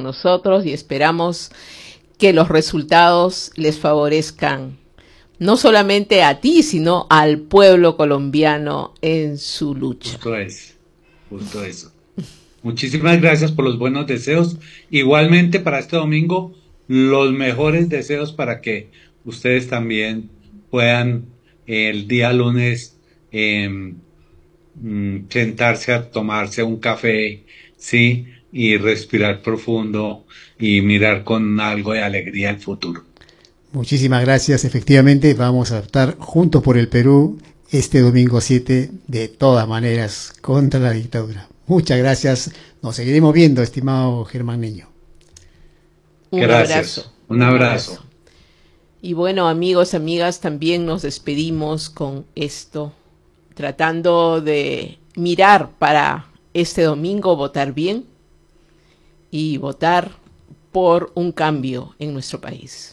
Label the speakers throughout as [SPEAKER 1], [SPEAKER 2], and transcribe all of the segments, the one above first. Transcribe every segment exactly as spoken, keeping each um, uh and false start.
[SPEAKER 1] con nosotros y esperamos que los resultados les favorezcan no solamente a ti, sino al pueblo colombiano en su lucha.
[SPEAKER 2] Justo eso, justo eso. Muchísimas gracias por los buenos deseos. Igualmente para este domingo, los mejores deseos para que ustedes también puedan eh, el día lunes eh, sentarse a tomarse un café, ¿sí? Y respirar profundo y mirar con algo de alegría el futuro.
[SPEAKER 3] Muchísimas gracias. Efectivamente, vamos a estar juntos por el Perú este domingo siete, de todas maneras, contra la dictadura. Muchas gracias. Nos seguiremos viendo, estimado Germán Niño.
[SPEAKER 1] Un
[SPEAKER 2] gracias.
[SPEAKER 1] abrazo.
[SPEAKER 2] Un abrazo.
[SPEAKER 1] Y bueno, amigos, amigas, también nos despedimos con esto, tratando de mirar para este domingo, votar bien y votar por un cambio en nuestro país.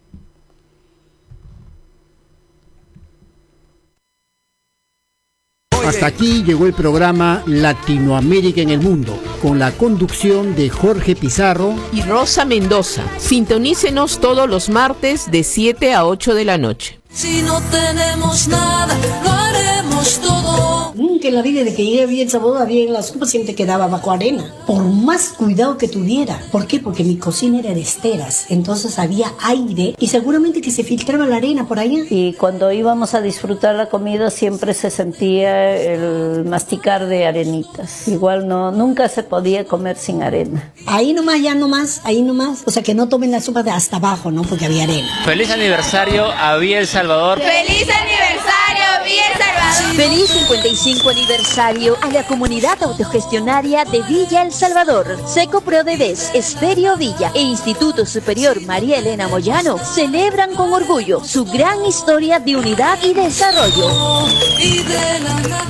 [SPEAKER 3] Hasta aquí llegó el programa Latinoamérica en el Mundo, con la conducción de Jorge Pizarro
[SPEAKER 1] y Rosa Mendoza. Sintonícenos todos los martes de siete a ocho de la noche.
[SPEAKER 4] Si no tenemos nada, lo haremos todo.
[SPEAKER 5] Nunca en la vida de que llegué bien sabor, bien la sopa siempre quedaba bajo arena. Por más cuidado que tuviera. ¿Por qué? Porque mi cocina era de esteras. Entonces había aire y seguramente que se filtraba la arena por allá.
[SPEAKER 6] Y cuando íbamos a disfrutar la comida siempre se sentía el masticar de arenitas. Igual no, nunca se podía comer sin arena.
[SPEAKER 5] Ahí nomás, ya nomás, ahí nomás. O sea que no tomen la sopa de hasta abajo, ¿no? Porque había arena.
[SPEAKER 7] Feliz aniversario a Villa El Salvador.
[SPEAKER 8] ¡Feliz aniversario, Villa El Salvador!
[SPEAKER 9] ¡Feliz cincuenta y cinco aniversario a la comunidad autogestionaria de Villa El Salvador! Seco Prodevés, Estéreo Villa e Instituto Superior María Elena Moyano celebran con orgullo su gran historia de unidad y desarrollo.
[SPEAKER 4] Y de la nada.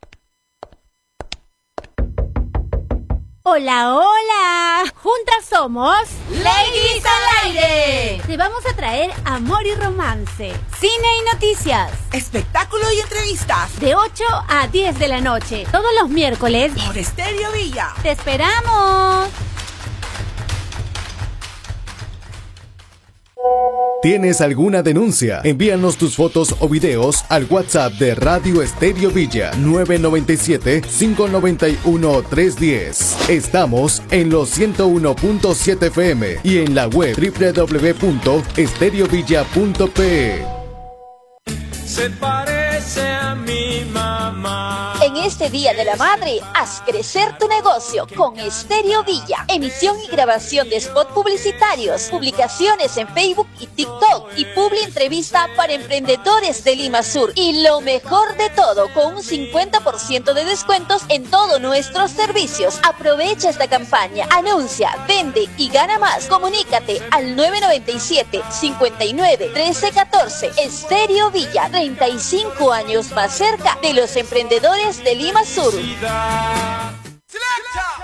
[SPEAKER 10] Hola, hola. Juntas somos
[SPEAKER 8] Ladies al Aire.
[SPEAKER 10] Te vamos a traer amor y romance, cine y noticias,
[SPEAKER 11] espectáculo y entrevistas.
[SPEAKER 10] De ocho a diez de la noche, todos los miércoles
[SPEAKER 11] por Estéreo Villa.
[SPEAKER 10] ¡Te esperamos!
[SPEAKER 12] ¿Tienes alguna denuncia? Envíanos tus fotos o videos al WhatsApp de Radio Estéreo Villa nueve nueve siete, cinco nueve uno, tres uno cero. Estamos en los ciento uno punto siete F M y en la web doble u doble u doble u punto estereo villa punto pe.
[SPEAKER 13] Se parece a mi mamá.
[SPEAKER 9] En este Día de la Madre, haz crecer tu negocio con Estéreo Villa. Emisión y grabación de spot publicitarios, publicaciones en Facebook y TikTok y publi entrevista para emprendedores de Lima Sur. Y lo mejor de todo, con un cincuenta por ciento de descuentos en todos nuestros servicios. Aprovecha esta campaña, anuncia, vende y gana más. Comunícate al nueve nueve siete, cinco nueve, uno tres uno cuatro. Estéreo Villa, treinta y cinco años más cerca de los emprendedores de Lima Sur.
[SPEAKER 13] Selecta.